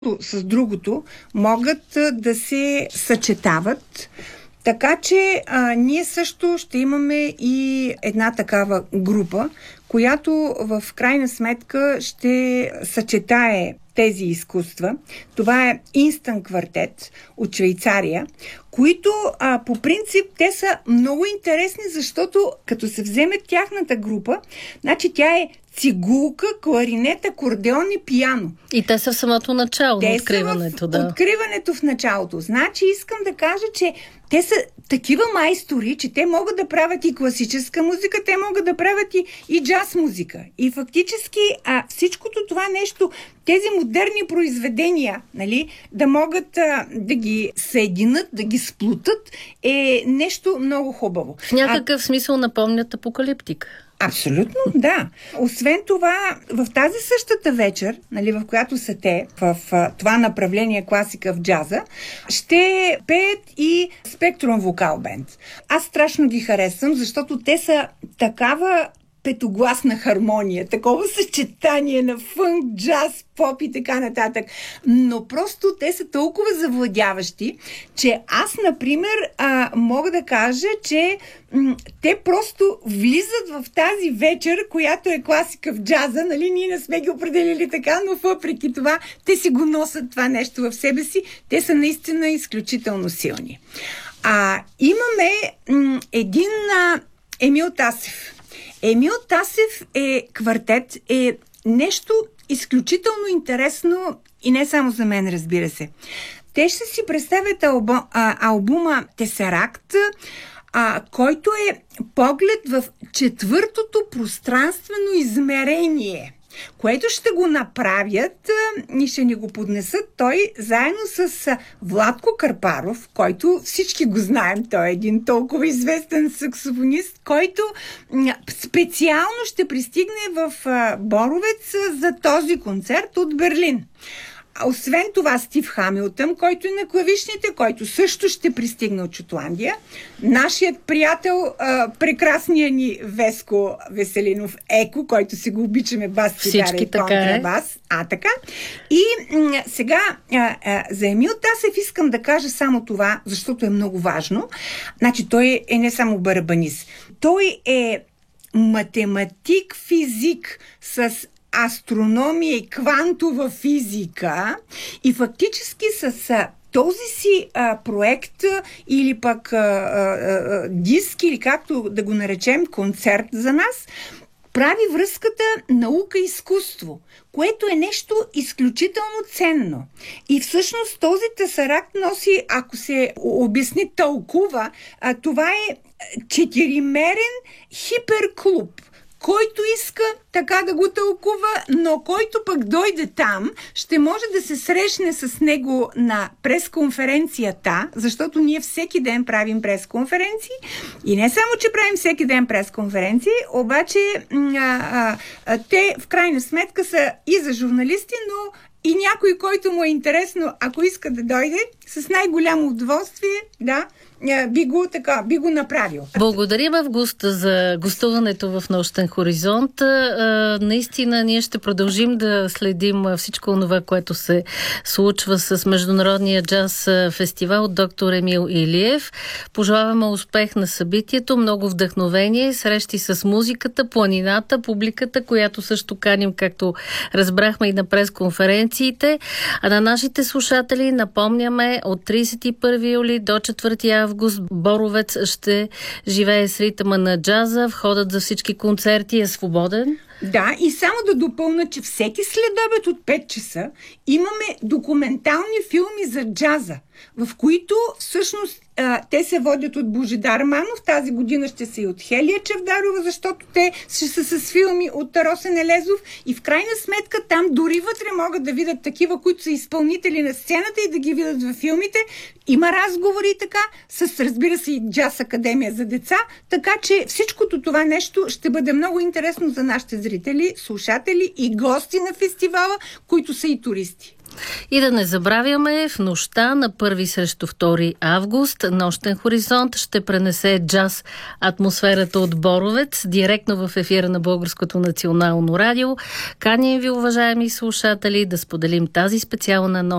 с другото могат да се съчетават. Така че ние също ще имаме и една такава група, която в крайна сметка ще съчетае тези изкуства. Това е Instant Quartet от Швейцария, които по принцип те са много интересни, защото като се вземе тяхната група, значи тя е цигулка, кларинет, акордеон и пиано. И те са в самото начало на откриването. Откриването в началото. Значи искам да кажа, че те са такива майстори, че те могат да правят и класическа музика, те могат да правят и джаз музика. И фактически всичкото това нещо, тези модерни произведения, нали, да могат да ги съединят, да ги сплутат, е нещо много хубаво. В някакъв смисъл напомнят Апокалиптика. Абсолютно, да. Освен това, в тази същата вечер, нали, в която са те, в това направление класика в джаза, ще пеят и Spectrum Vocal Band. Аз страшно ги харесвам, защото те са такава петогласна хармония, такова съчетание на фънк, джаз, поп и така нататък. Но просто те са толкова завладяващи, че аз, например, мога да кажа, че те просто влизат в тази вечер, която е класика в джаза, нали, ние не сме ги определили така, но въпреки това те си го носят това нещо в себе си. Те са наистина изключително силни. Имаме един Емил Тасев. Емил Тасев е квартет, е нещо изключително интересно и не само за мен, разбира се. Те ще си представят албума Тесеракт, който е поглед в четвъртото пространствено измерение, което ще го направят и ще ни го поднесат той заедно с Владко Карпаров, който всички го знаем. Той е един толкова известен саксофонист, който специално ще пристигне в Боровец за този концерт от Берлин. Освен това, Стив Хамилтън, който е на клавишните, който също ще пристигне от Шотландия. Нашият приятел, прекрасният ни Веско Веселинов Еко, който си го обичаме, бас, китара и контрабас. Така. И сега за Емил Тасев искам да кажа само това, защото е много важно. Значи той е не само барабанист. Той е математик, физик с астрономия и квантова физика и фактически с този си проект или пък диск, или както да го наречем, концерт за нас, прави връзката наука-изкуство, което е нещо изключително ценно. И всъщност този тесаракт носи, ако се обясни тълкува, това е четиримерен хиперклуб, който иска така да го тълкува, но който пък дойде там, ще може да се срещне с него на пресконференцията, защото ние всеки ден правим пресконференции. И не само, че правим всеки ден пресконференции, обаче те в крайна сметка са и за журналисти, но и някой, който му е интересно, ако иска да дойде, с най-голямо удоволствие, би го направил. Благодарим, Августа, за гостуването в Нощен хоризонт. Наистина ние ще продължим да следим всичко това, което се случва с Международния джаз фестивал от доктор Емил Илиев. Пожелаваме успех на събитието, много вдъхновение, срещи с музиката, планината, публиката, която също каним, както разбрахме и на пресконференциите. А на нашите слушатели напомняме, от 31 юли до 4 август Боровец ще живее с ритъма на джаза. Входът за всички концерти е свободен. Да, и само да допълна, че всеки следобед от 5 часа имаме документални филми за джаза, в които всъщност те се водят от Божидар Манов. Тази година ще са и от Хелия Чавдарова, защото те ще са с филми от Росен Елезов и в крайна сметка там дори вътре могат да видят такива, които са изпълнители на сцената и да ги видят във филмите. Има разговори и така, с, разбира се, и Джаз Академия за деца, така че всичкото това нещо ще бъде много интересно за нашите зрители, слушатели и гости на фестивала, които са и туристи. И да не забравяме, в нощта на 1 срещу 2 август Нощен хоризонт ще пренесе джаз атмосферата от Боровец директно в ефира на Българското национално радио. Каним ви, уважаеми слушатели, да споделим тази специална нощ